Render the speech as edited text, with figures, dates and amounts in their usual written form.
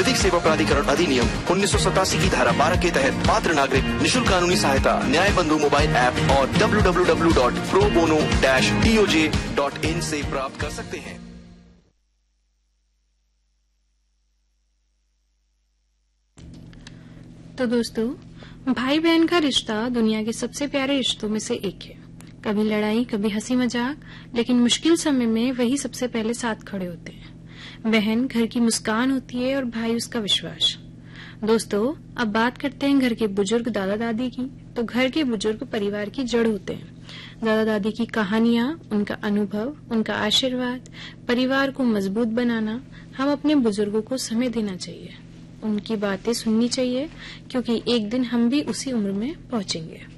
विधिक सेवा प्राधिकरण अधिनियम 1987 की धारा 12 के तहत पात्र नागरिक निशुल्क कानूनी सहायता न्याय बंधु मोबाइल ऐप और www.probono-toj.in से प्राप्त कर सकते हैं। तो दोस्तों, भाई बहन का रिश्ता दुनिया के सबसे प्यारे रिश्तों में से एक है। कभी लड़ाई, कभी हंसी मजाक, लेकिन मुश्किल समय में वही सबसे पहले साथ खड़े होते हैं। बहन घर की मुस्कान होती है और भाई उसका विश्वास। दोस्तों, अब बात करते हैं घर के बुजुर्ग दादा दादी की। तो घर के बुजुर्ग परिवार की जड़ होते हैं। दादा दादी की कहानियां, उनका अनुभव, उनका आशीर्वाद, परिवार को मजबूत बनाना। हम अपने बुजुर्गों को समय देना चाहिए, उनकी बातें सुननी चाहिए, क्योंकि एक दिन हम भी उसी उम्र में पहुंचेंगे।